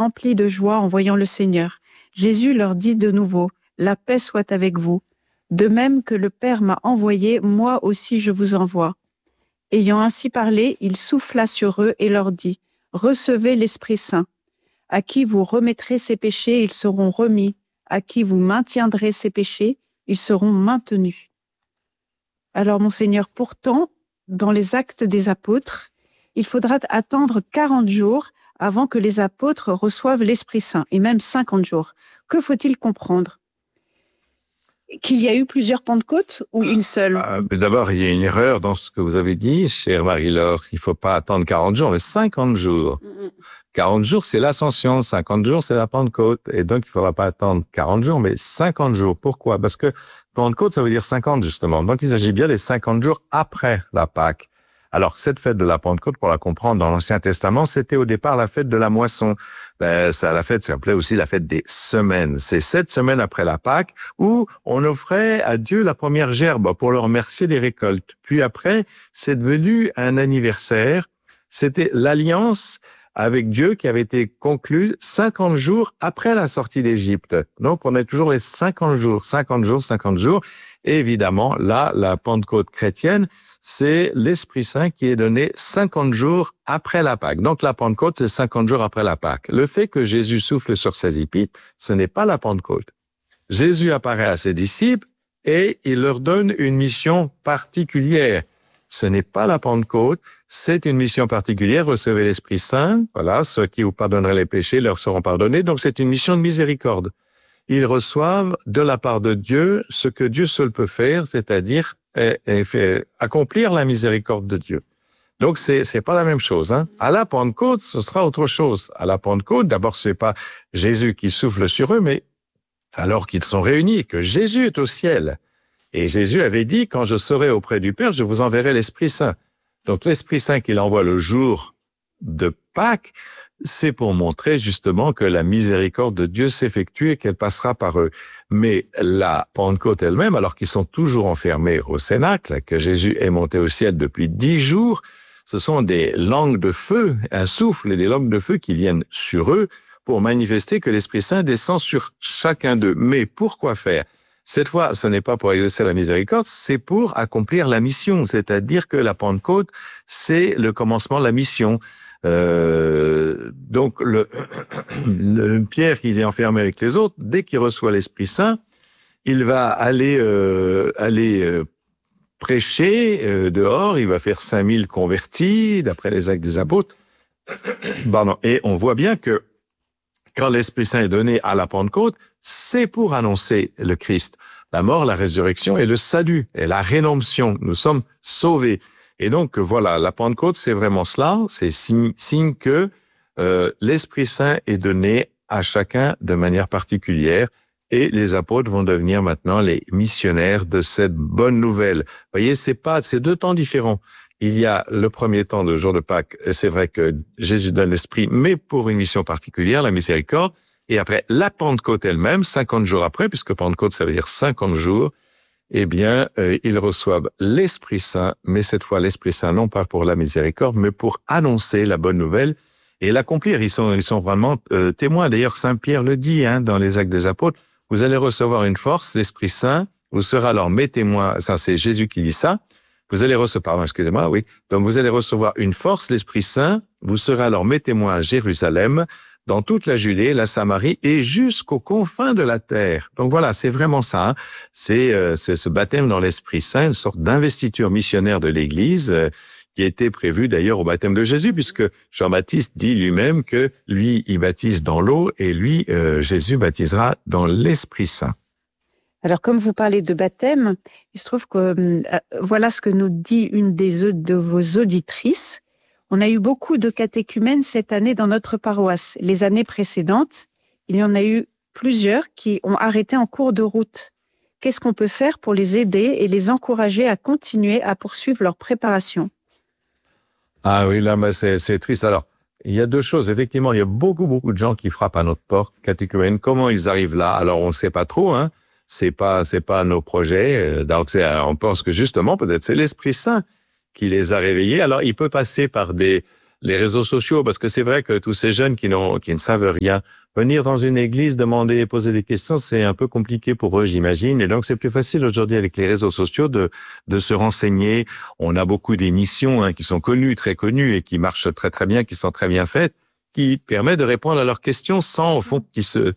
remplis de joie en voyant le Seigneur. Jésus leur dit de nouveau, « La paix soit avec vous. De même que le Père m'a envoyé, moi aussi je vous envoie. » Ayant ainsi parlé, il souffla sur eux et leur dit, « Recevez l'Esprit Saint. À qui vous remettrez ses péchés, ils seront remis. À qui vous maintiendrez ses péchés, ils seront maintenus. » Alors, Monseigneur, pourtant, dans les Actes des Apôtres, il faudra attendre 40 jours avant que les apôtres reçoivent l'Esprit Saint, et même 50 jours. Que faut-il comprendre? Qu'il y a eu plusieurs Pentecôtes ou une seule? D'abord, il y a une erreur dans ce que vous avez dit, chère Marie-Laure. Il ne faut pas attendre 40 jours, mais 50 jours. 40 jours, c'est l'Ascension. 50 jours, c'est la Pentecôte. Et donc, il ne faudra pas attendre 40 jours, mais 50 jours. Pourquoi? Parce que Pentecôte, ça veut dire 50, justement. Donc, il s'agit bien des 50 jours après la Pâque. Alors, cette fête de la Pentecôte, pour la comprendre, dans l'Ancien Testament, c'était au départ la fête de la moisson. La fête s'appelait aussi la fête des semaines. C'est 7 semaines après la Pâque où on offrait à Dieu la première gerbe pour le remercier des récoltes. Puis après, c'est devenu un anniversaire. C'était l'alliance avec Dieu qui avait été conclue 50 jours après la sortie d'Égypte. Donc, on a toujours les 50 jours, 50 jours, 50 jours. Et évidemment, là, la Pentecôte chrétienne, c'est l'Esprit Saint qui est donné 50 jours après la Pâque. Donc, la Pentecôte, c'est 50 jours après la Pâque. Le fait que Jésus souffle sur ses épîtres, ce n'est pas la Pentecôte. Jésus apparaît à ses disciples et il leur donne une mission particulière. Ce n'est pas la Pentecôte, c'est une mission particulière. Recevez l'Esprit Saint. Voilà, ceux qui vous pardonneraient les péchés leur seront pardonnés. Donc, c'est une mission de miséricorde. Ils reçoivent de la part de Dieu ce que Dieu seul peut faire, c'est-à-dire accomplir la miséricorde de Dieu. Donc, c'est pas la même chose, hein. À la Pentecôte, ce sera autre chose. À la Pentecôte, d'abord, c'est pas Jésus qui souffle sur eux, mais alors qu'ils sont réunis, que Jésus est au ciel. Et Jésus avait dit, quand je serai auprès du Père, je vous enverrai l'Esprit Saint. Donc, l'Esprit Saint qu'il envoie le jour de Pâques, c'est pour montrer justement que la miséricorde de Dieu s'effectue et qu'elle passera par eux. Mais la Pentecôte elle-même, alors qu'ils sont toujours enfermés au Cénacle, que Jésus est monté au ciel depuis 10 jours, ce sont des langues de feu, un souffle et des langues de feu qui viennent sur eux pour manifester que l'Esprit Saint descend sur chacun d'eux. Mais pourquoi faire? Cette fois, ce n'est pas pour exercer la miséricorde, c'est pour accomplir la mission. C'est-à-dire que la Pentecôte, c'est le commencement de la mission. Donc, le Pierre qui est enfermé avec les autres, dès qu'il reçoit l'Esprit Saint, il va aller prêcher dehors, il va faire 5000 convertis, d'après les Actes des Apôtres. Pardon. Et on voit bien que quand l'Esprit Saint est donné à la Pentecôte, c'est pour annoncer le Christ, la mort, la résurrection et le salut et la rédemption. Nous sommes sauvés. Et donc, voilà, la Pentecôte, c'est vraiment cela. C'est signe que l'Esprit Saint est donné à chacun de manière particulière. Et les apôtres vont devenir maintenant les missionnaires de cette bonne nouvelle. Vous voyez, c'est 2 temps différents. Il y a le premier temps de jour de Pâques, c'est vrai que Jésus donne l'Esprit, mais pour une mission particulière, la miséricorde. Et après, la Pentecôte elle-même, 50 jours après, puisque Pentecôte, ça veut dire 50 jours, eh bien, ils reçoivent l'Esprit Saint, mais cette fois, l'Esprit Saint, non pas pour la miséricorde, mais pour annoncer la bonne nouvelle et l'accomplir. Ils sont vraiment témoins. D'ailleurs, Saint Pierre le dit, dans les Actes des Apôtres, vous allez recevoir une force, l'Esprit Saint, vous serez alors mes témoins. Ça, c'est Jésus qui dit ça. Vous allez recevoir, oui. Donc, vous allez recevoir une force, l'Esprit Saint, vous serez alors mes témoins à Jérusalem, dans toute la Judée, la Samarie et jusqu'aux confins de la terre. Donc voilà, c'est vraiment ça. Hein. C'est ce baptême dans l'Esprit Saint, une sorte d'investiture missionnaire de l'Église qui a été prévue d'ailleurs au baptême de Jésus, puisque Jean-Baptiste dit lui-même que lui, il baptise dans l'eau et lui, Jésus baptisera dans l'Esprit Saint. Alors, comme vous parlez de baptême, il se trouve que voilà ce que nous dit une de vos auditrices. On a eu beaucoup de catéchumènes cette année dans notre paroisse. Les années précédentes, il y en a eu plusieurs qui ont arrêté en cours de route. Qu'est-ce qu'on peut faire pour les aider et les encourager à continuer à poursuivre leur préparation? Ah oui, là, c'est triste. Alors, il y a 2 choses. Effectivement, il y a beaucoup de gens qui frappent à notre porte, catéchumènes. Comment ils arrivent là? Alors, on ne sait pas trop, hein. C'est pas nos projets. Donc, on pense que justement, peut-être c'est l'Esprit Saint qui les a réveillés. Alors, il peut passer par des les réseaux sociaux, parce que c'est vrai que tous ces jeunes qui ne savent rien, venir dans une église, demander, poser des questions, c'est un peu compliqué pour eux, j'imagine. Et donc, c'est plus facile aujourd'hui avec les réseaux sociaux de se renseigner. On a beaucoup d'émissions qui sont connues, très connues, et qui marchent très très bien, qui sont très bien faites, qui permettent de répondre à leurs questions sans, au fond,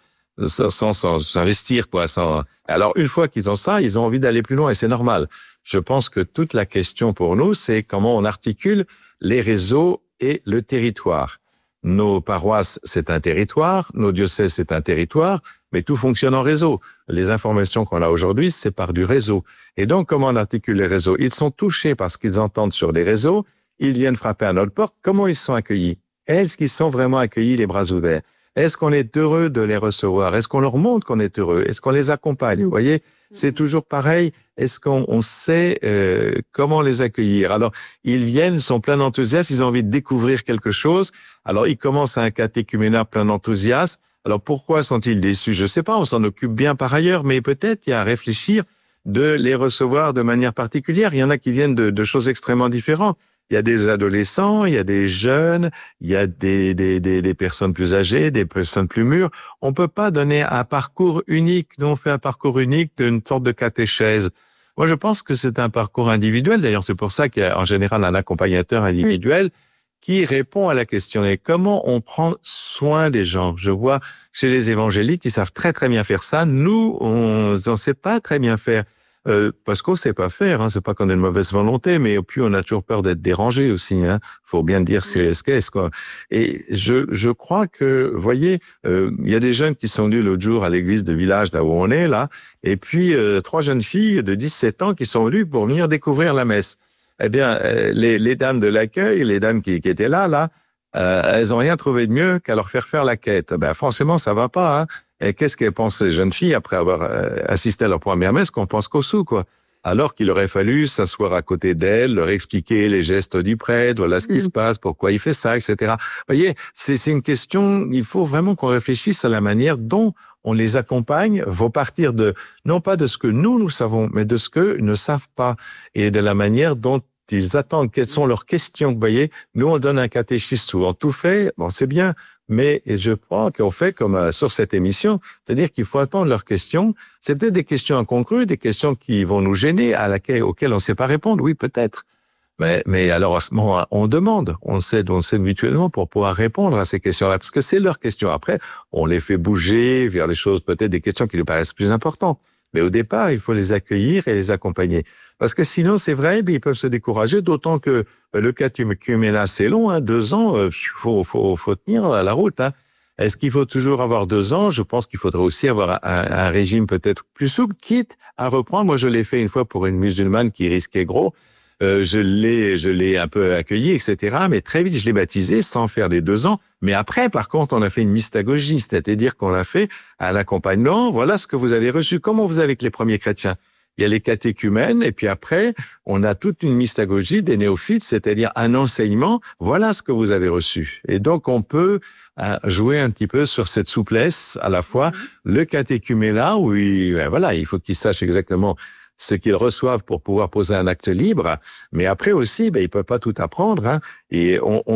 sans s'investir, quoi. Alors, une fois qu'ils ont ça, ils ont envie d'aller plus loin, et c'est normal. Je pense que toute la question pour nous, c'est comment on articule les réseaux et le territoire. Nos paroisses, c'est un territoire, nos diocèses, c'est un territoire, mais tout fonctionne en réseau. Les informations qu'on a aujourd'hui, c'est par du réseau. Et donc, comment on articule les réseaux? Ils sont touchés par ce qu'ils entendent sur les réseaux, ils viennent frapper à notre porte. Comment ils sont accueillis? Est-ce qu'ils sont vraiment accueillis les bras ouverts? Est-ce qu'on est heureux de les recevoir? Est-ce qu'on leur montre qu'on est heureux? Est-ce qu'on les accompagne? Vous voyez, c'est toujours pareil. Est-ce qu'on sait comment les accueillir? Alors, ils viennent, ils sont pleins d'enthousiasme, ils ont envie de découvrir quelque chose. Alors, ils commencent à un catéchuménat plein d'enthousiasme. Alors, pourquoi sont-ils déçus? Je sais pas, on s'en occupe bien par ailleurs, mais peut-être il y a à réfléchir de les recevoir de manière particulière. Il y en a qui viennent de choses extrêmement différentes. Il y a des adolescents, il y a des jeunes, il y a des personnes plus âgées, des personnes plus mûres. On peut pas donner un parcours unique. Nous, on fait un parcours unique d'une sorte de catéchèse. Moi, je pense que c'est un parcours individuel. D'ailleurs, c'est pour ça qu'il y a en général un accompagnateur individuel qui répond à la question. Et comment on prend soin des gens? Je vois chez les évangéliques, ils savent très très bien faire ça. Nous, on sait pas très bien faire. Parce qu'on sait pas faire, c'est pas qu'on a une mauvaise volonté, mais puis on a toujours peur d'être dérangé aussi, Faut bien dire ce qu'est, quoi. Et je crois que, vous voyez, il y a des jeunes qui sont venus l'autre jour à l'église de village, là où on est, là, et puis 3 jeunes filles de 17 ans qui sont venues pour venir découvrir la messe. Eh bien, les dames de l'accueil, les dames qui étaient là, elles ont rien trouvé de mieux qu'à leur faire la quête. Ben, forcément, ça va pas, Et qu'est-ce qu'elles pensent, ces jeunes filles, après avoir assisté à leur première messe, qu'on pense qu'au sou, quoi. Alors qu'il aurait fallu s'asseoir à côté d'elles, leur expliquer les gestes du prêtre, voilà ce qui se passe, pourquoi il fait ça, etc. Vous voyez, c'est une question, il faut vraiment qu'on réfléchisse à la manière dont on les accompagne, faut partir non pas de ce que nous savons, mais de ce qu'eux ne savent pas, et de la manière dont ils attendent, quelles sont leurs questions. Vous voyez, nous, on donne un catéchisme souvent tout fait, bon, c'est bien, mais je crois qu'on fait comme sur cette émission, c'est-à-dire qu'il faut attendre leurs questions. C'est peut-être des questions incongrues, des questions qui vont nous gêner, auxquelles on ne sait pas répondre, oui, peut-être. Mais alors, à ce moment, on demande, on s'aide mutuellement pour pouvoir répondre à ces questions-là, parce que c'est leurs questions. Après, on les fait bouger vers les choses, peut-être des questions qui nous paraissent plus importantes. Mais au départ, il faut les accueillir et les accompagner. Parce que sinon, c'est vrai, ils peuvent se décourager, d'autant que le catéchuménat, c'est long, 2 ans, faut tenir la route, Est-ce qu'il faut toujours avoir 2 ans? Je pense qu'il faudrait aussi avoir un régime peut-être plus souple, quitte à reprendre. Moi, je l'ai fait une fois pour une musulmane qui risquait gros. Je l'ai un peu accueilli, etc. Mais très vite, je l'ai baptisé sans faire les 2 ans. Mais après, par contre, on a fait une mystagogie, c'est-à-dire qu'on a fait un accompagnement. Voilà ce que vous avez reçu. Comment vous avez avec les premiers chrétiens? Il y a les catéchumènes, et puis après, on a toute une mystagogie des néophytes, c'est-à-dire un enseignement. Voilà ce que vous avez reçu. Et donc, on peut jouer un petit peu sur cette souplesse, à la fois le catéchuménat, où il faut qu'ils sachent exactement ce qu'ils reçoivent pour pouvoir poser un acte libre, mais après aussi, ils peuvent pas tout apprendre, et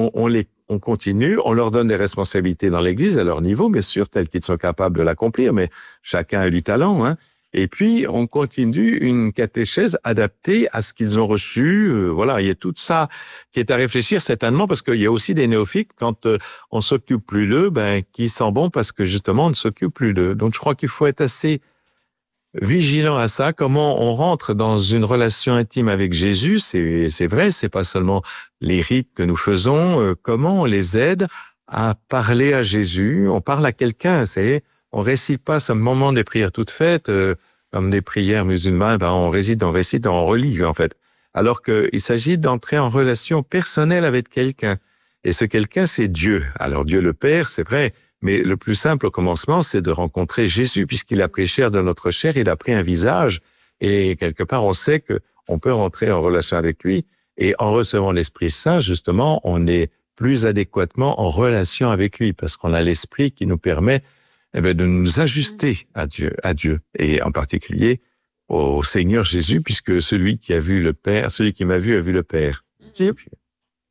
on continue, on leur donne des responsabilités dans l'Église à leur niveau, bien sûr, telles qu'ils sont capables de l'accomplir, mais chacun a du talent, Et puis, on continue une catéchèse adaptée à ce qu'ils ont reçu. Il y a tout ça qui est à réfléchir certainement, parce qu'il y a aussi des néophytes, quand on s'occupe plus d'eux, qui sont bons parce que justement, on ne s'occupe plus d'eux. Donc, je crois qu'il faut être assez vigilant à ça, comment on rentre dans une relation intime avec Jésus, c'est vrai, c'est pas seulement les rites que nous faisons, comment on les aide à parler à Jésus, on parle à quelqu'un, on récite pas ce moment des prières toutes faites, comme des prières musulmanes, on récite, on relit, en fait. Alors qu'il s'agit d'entrer en relation personnelle avec quelqu'un. Et ce quelqu'un, c'est Dieu. Alors Dieu le Père, c'est vrai, mais le plus simple au commencement, c'est de rencontrer Jésus, puisqu'il a pris chair de notre chair, il a pris un visage, et quelque part, on sait que on peut rentrer en relation avec lui, et en recevant l'Esprit Saint, justement, on est plus adéquatement en relation avec lui, parce qu'on a l'Esprit qui nous permet de nous ajuster à Dieu, et en particulier au Seigneur Jésus, puisque celui qui a vu le Père, celui qui m'a vu a vu le Père.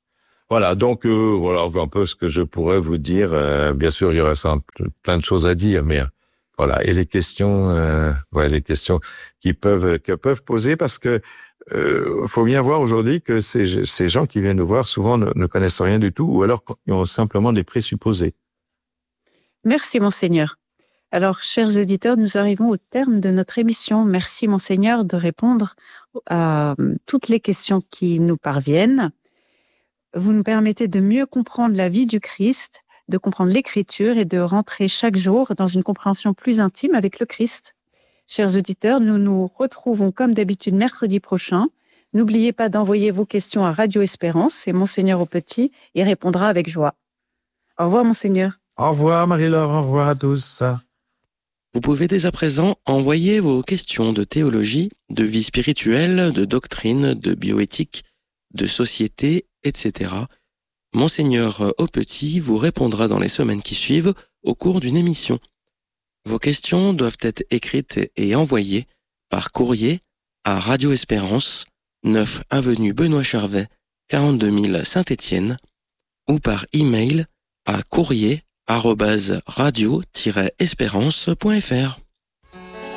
Voilà, donc voilà un peu ce que je pourrais vous dire. Bien sûr, il y aurait plein de choses à dire, mais voilà. Et les questions que peuvent poser, parce que faut bien voir aujourd'hui que ces gens qui viennent nous voir souvent ne connaissent rien du tout, ou alors ils ont simplement des présupposés. Merci, Monseigneur. Alors, chers auditeurs, nous arrivons au terme de notre émission. Merci, Monseigneur, de répondre à toutes les questions qui nous parviennent. Vous nous permettez de mieux comprendre la vie du Christ, de comprendre l'Écriture et de rentrer chaque jour dans une compréhension plus intime avec le Christ. Chers auditeurs, nous nous retrouvons comme d'habitude mercredi prochain. N'oubliez pas d'envoyer vos questions à Radio Espérance et Monseigneur Aupetit y répondra avec joie. Au revoir, Monseigneur. Au revoir, Marie-Laure. Au revoir à tous. Vous pouvez dès à présent envoyer vos questions de théologie, de vie spirituelle, de doctrine, de bioéthique, de société, etc. Monseigneur Aupetit vous répondra dans les semaines qui suivent au cours d'une émission. Vos questions doivent être écrites et envoyées par courrier à Radio Espérance, 9 avenue Benoît Charvet, 42 000 Saint-Étienne, ou par email à courrier@radio-espérance.fr.